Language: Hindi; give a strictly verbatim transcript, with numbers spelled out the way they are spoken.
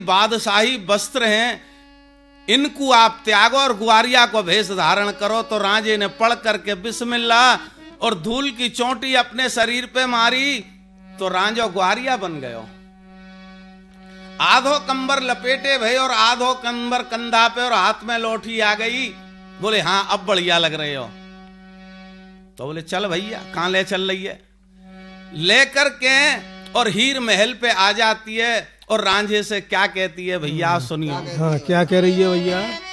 बादशाही वस्त्र हैं, इनको आप त्यागो और ग्वारिया को भेष धारण करो। तो राजे ने पढ़ करके बिस्मिल्लाह और धूल की चोटी अपने शरीर पे मारी तो रांझो ग्वारिया बन गयो। आधो कंबर लपेटे भई और आधो कंबर कंधा पे और हाथ में लोठी आ गई। बोले हाँ अब बढ़िया लग रहे हो। तो बोले चल भैया, कहां ले चल रही है? लेकर के और हीर महल पे आ जाती है और रांझे से क्या कहती है भैया सुनियो। हाँ क्या कह रही है भैया?